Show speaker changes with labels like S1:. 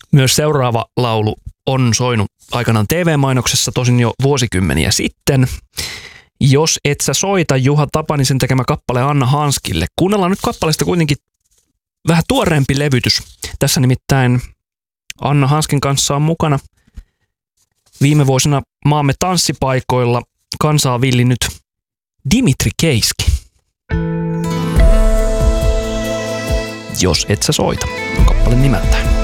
S1: Myös seuraava laulu on soinut aikanaan TV-mainoksessa, tosin jo vuosikymmeniä sitten. Jos et sä soita, Juha Tapanisen tekemä kappale Anna Hanskille. Kuunnellaan nyt kappaleesta kuitenkin vähän tuoreempi levytys. Tässä nimittäin Anna Hanskin kanssa on mukana viime vuosina maamme tanssipaikoilla kansaa villinnyt Dimitri Keiski. Jos et sä soita, on kappale nimeltään.